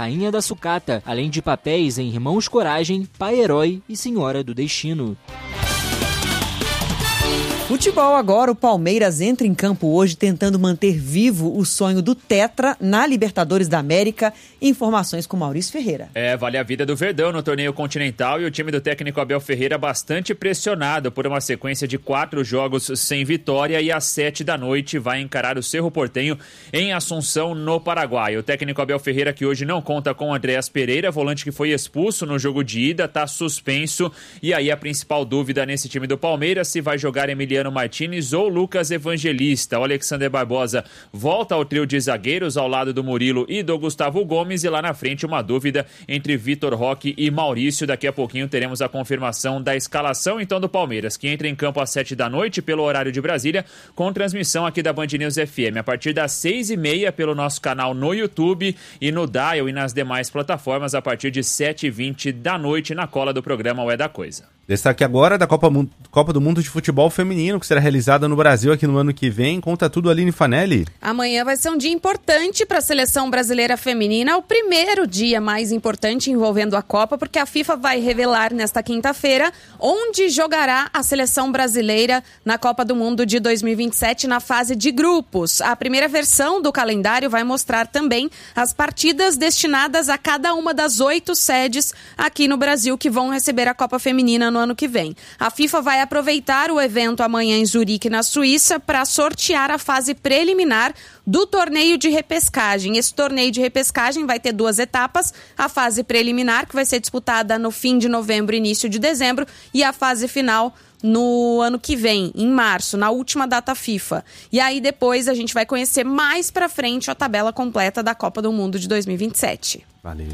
Rainha da Sucata, além de papéis em Irmãos Coragem, Pai Herói e Senhora do Destino. Futebol agora, o Palmeiras entra em campo hoje tentando manter vivo o sonho do Tetra na Libertadores da América. Informações com Maurício Ferreira. Vale a vida do Verdão no torneio continental e o time do técnico Abel Ferreira bastante pressionado por uma sequência de 4 jogos sem vitória e às 7 da noite vai encarar o Cerro Porteño em Assunção, no Paraguai. O técnico Abel Ferreira, que hoje não conta com Andréas Pereira, volante que foi expulso no jogo de ida, está suspenso. E aí a principal dúvida nesse time do Palmeiras, se vai jogar Emiliano Martínez ou Lucas Evangelista. O Alexander Barbosa volta ao trio de zagueiros ao lado do Murilo e do Gustavo Gomes, e lá na frente uma dúvida entre Vitor Roque e Maurício. Daqui a pouquinho teremos a confirmação da escalação então do Palmeiras, que entra em campo às 7 da noite pelo horário de Brasília, com transmissão aqui da Band News FM a partir das 6h30 pelo nosso canal no YouTube e no Dial e nas demais plataformas a partir de 7h20 da noite na cola do programa Ué da Coisa. Destaque agora da Copa do Mundo de Futebol Feminino, que será realizada no Brasil aqui no ano que vem. Conta tudo, Aline Fanelli. Amanhã vai ser um dia importante para a seleção brasileira feminina, o primeiro dia mais importante envolvendo a Copa, porque a FIFA vai revelar nesta quinta-feira onde jogará a seleção brasileira na Copa do Mundo de 2027 na fase de grupos. A primeira versão do calendário vai mostrar também as partidas destinadas a cada uma das 8 sedes aqui no Brasil que vão receber a Copa Feminina no ano que vem. A FIFA vai aproveitar o evento amanhã em Zurique, na Suíça, para sortear a fase preliminar do torneio de repescagem. Esse torneio de repescagem vai ter 2 etapas, a fase preliminar, que vai ser disputada no fim de novembro e início de dezembro, e a fase final no ano que vem, em março, na última data FIFA. E aí depois a gente vai conhecer mais pra frente a tabela completa da Copa do Mundo de 2027. Valeu.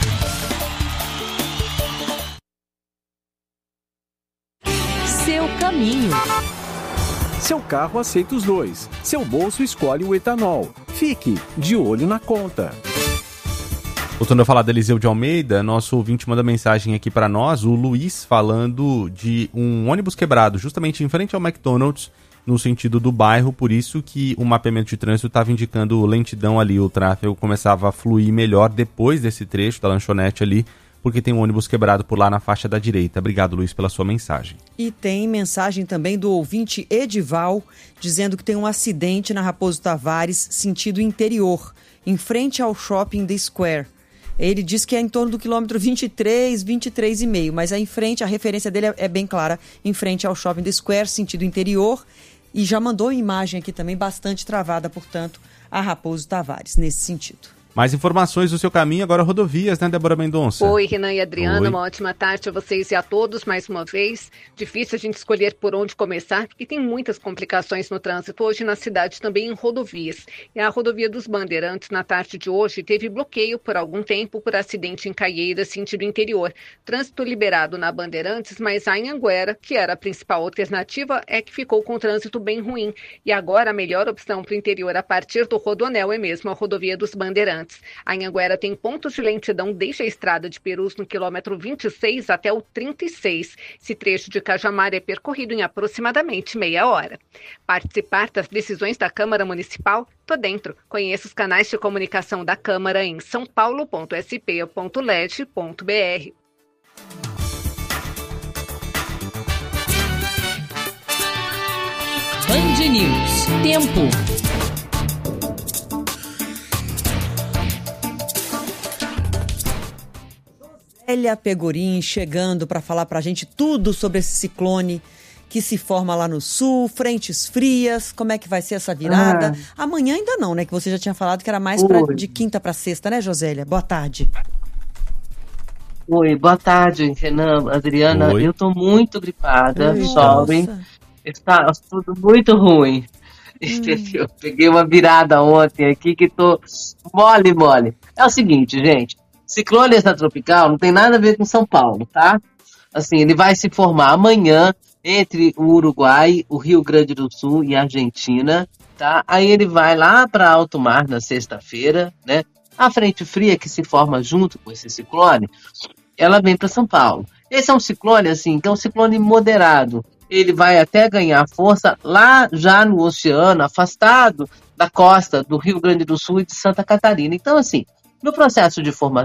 Seu caminho. Seu carro aceita os 2. Seu bolso escolhe o etanol. Fique de olho na conta. Voltando a falar da Eliseu de Almeida, nosso ouvinte manda mensagem aqui para nós, o Luiz, falando de um ônibus quebrado justamente em frente ao McDonald's, no sentido do bairro, por isso que o mapeamento de trânsito estava indicando lentidão ali, o tráfego começava a fluir melhor depois desse trecho da lanchonete ali, porque tem um ônibus quebrado por lá na faixa da direita. Obrigado, Luiz, pela sua mensagem. E tem mensagem também do ouvinte Edival, dizendo que tem um acidente na Raposo Tavares, sentido interior, em frente ao shopping The Square. Ele diz que é em torno do quilômetro 23, 23,5, mas é em frente, a referência dele é bem clara, em frente ao shopping The Square, sentido interior, e já mandou imagem aqui também bastante travada, portanto, a Raposo Tavares, nesse sentido. Mais informações do seu caminho, agora rodovias, né, Débora Mendonça? Oi, Renan e Adriana, Oi. Uma ótima tarde a vocês e a todos, mais uma vez. Difícil a gente escolher por onde começar, porque tem muitas complicações no trânsito hoje na cidade, também em rodovias. E a rodovia dos Bandeirantes, na tarde de hoje, teve bloqueio por algum tempo por acidente em Caieiras, sentido interior. Trânsito liberado na Bandeirantes, mas a Anhanguera, que era a principal alternativa, é que ficou com o trânsito bem ruim. E agora a melhor opção para o interior a partir do Rodoanel é mesmo a rodovia dos Bandeirantes. A Anhanguera tem pontos de lentidão desde a estrada de Perus no quilômetro 26 até o 36. Esse trecho de Cajamar é percorrido em aproximadamente meia hora. Participar das decisões da Câmara Municipal? Tô dentro. Conheça os canais de comunicação da Câmara em saopaulo.sp.leg.br. Band News. Tempo. Elia Pegorim chegando para falar para a gente tudo sobre esse ciclone que se forma lá no sul, frentes frias, como é que vai ser essa virada. Amanhã ainda não, né? Que você já tinha falado que era mais de quinta para sexta, né, Josélia? Boa tarde. Oi, boa tarde, Renan, Adriana. Oi. Eu tô muito gripada, sorry. Está tudo muito ruim. Eu peguei uma virada ontem aqui que tô mole. É o seguinte, gente. Ciclone extratropical não tem nada a ver com São Paulo, tá? Assim, ele vai se formar amanhã entre o Uruguai, o Rio Grande do Sul e a Argentina, tá? Aí ele vai lá para alto mar na sexta-feira, né? A frente fria que se forma junto com esse ciclone, ela vem para São Paulo. Esse é um ciclone, assim, que é um ciclone moderado. Ele vai até ganhar força lá já no oceano, afastado da costa do Rio Grande do Sul e de Santa Catarina. Então, assim, no processo de formação